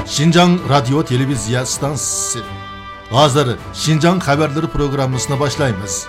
Şinjan Radyo Televizya Stansiyası. Hazır Şinjan Haberleri programmasına başlayınız.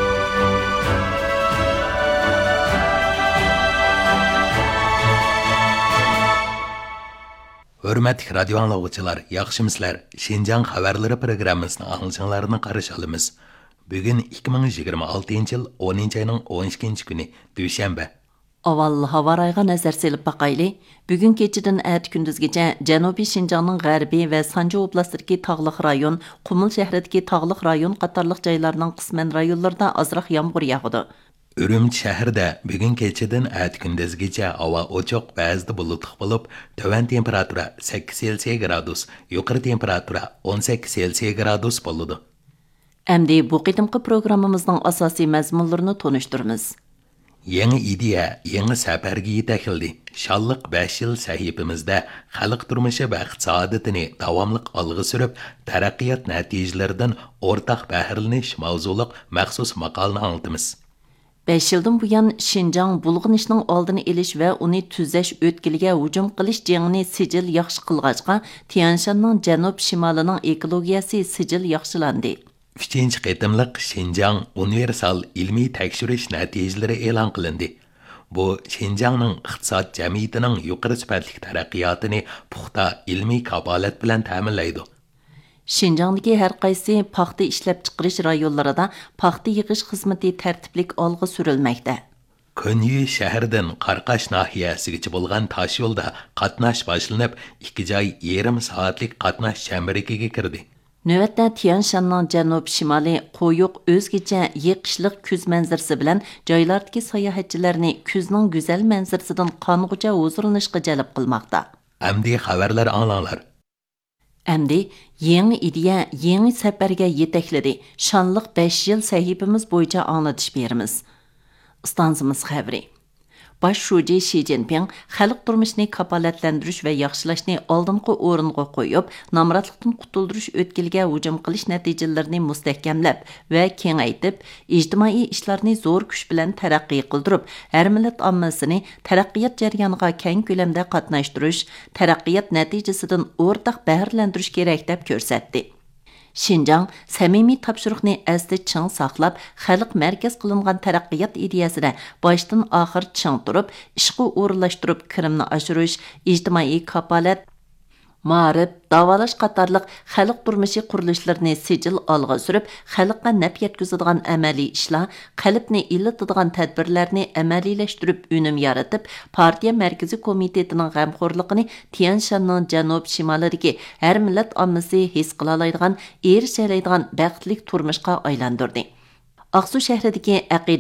Hürmetli radyo anlayıcılar, yaxşımısızlar. Şinjan Haberleri programmasını anlayışlarını qarşı alımız. Bugün 2026 yıl 10. ayının 12. günü, Düşenbe. Aval hava rayına nazar selip bakaylı. Bugün keçidin ət gündüzgece Janubi Şinjanның G'arbi ve Sanca oblastındaki tağlıq rayon, Qumul şəhridagi tağlıq rayon qatarlıq jaylarının qismen rayonlarda azraq yağmur yağdı. Ürümçi şəhərdə bugün keçidin ət gündüzgece hava ochoq ba'zida bulutluq bo'lib, tövan temperatura 8 Selsiya gradus, yuqori temperatura 18 Selsiya gradus bo'ladi. Əmdi bu qitimqi programımızın asasi məzmunlarını tonuşturumuz. Yeni ideya, yeni səfərgi yetakildi. Şallıq 5 yıl sahibimizdə xalq turmushi və iqtisodiyotini davamlıq algı sürüb, taraqqiyot natijalaridan ortaq bəhrlanish mavzuliq məxsus maqolani anlatımız. 5 yıldan buyan Şinjan bulğunishning oldini elish və uni tüzəş ötkiliga hücum qilish jengini sijil yaxşı qılğaçqa Tianshanның janub shimolining ekologiyasi sijil yaxshilandi. 3. qitimliq Şinjan universal ilmiy tekshirish natijalari e'lon qilindi. Bu Şinjanның iqtisod jamiyatining yuqori sifatli taraqqiyotini puxta ilmiy kapolat bilan ta'minlaydi. Şinjandagi har qaysi paxta ishlab chiqarish rayonlarida paxta yig'ish xizmati tartiblik olg'a surilmoqda. Könyi şəhərdən Qarqaş nahiyəsigacha bo'lgan tosh yo'lda qatnash boshlanib, 2 joy yarim soatlik qatnash chambiriga kirdi. Növətdə Tianshanның janub shimoli qo'yuq o'zgacha yiqishliq kuz manzarasi bilan joylardagi sayohatchilarni kuzning go'zal manzarasidan qong'ucha huzurlanishga jalb qilmoqda. Amdi xabarlar anglanglar. Әмді, yeni ideya, yeni səfərgə yetəkledi. Şanlıq 5 yıl sahibimiz boyunca anlatış berimiz. İstansımız xəbri. Baş şuji Xi Jinping xalq turmuşini kapalatlendirish və yaxshilashni oldingi o'ringa qo'yib, namratlikdan qutuldirish o'tkiliga hujum qilish natijalarini mustahkamlab va kengaytib, ijtimoiy ishlarni zo'r kuch bilan taraqqiy qildirib, har millat ommasini taraqqiyot jarayoniga keng ko'lamda qatnashtirish, taraqqiyot natijasidan o'rtaq bahralantirish kerak deb ko'rsatdi. Şinjan samimiy topshiriqni asli ching saqlab, xalq markaz qilingan taraqqiyot ideyasida boshdan oxir ching turib, ishga o'rinlashtirib kirimni oshirish, ijtimoiy kapolat, ma'rif, davolash qatorliq xalq turmushi qurilishlarini sijil olg'a surib, xalqqa naf yetkazadigan amaliy ishlar, qalbni illatadigan tadbirlarni amaliylashtirib, unum yaratib, partiya markaziy komitetining g'amxo'rligini Tianshanның janub shimolidagi har millat ommasi his qila oladigan, erisha oladigan baxtli turmushga aylantirdi. Aqsu shahridagi